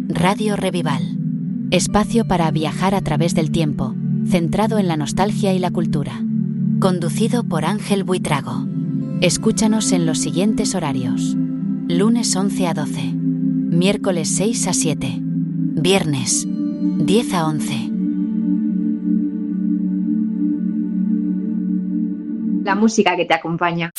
Radio Revival. Espacio para viajar a través del tiempo, centrado en la nostalgia y la cultura. Conducido por Ángel Buitrago. Escúchanos en los siguientes horarios: lunes 11 a 12, miércoles 6 a 7, viernes 10 a 11. La música que te acompaña.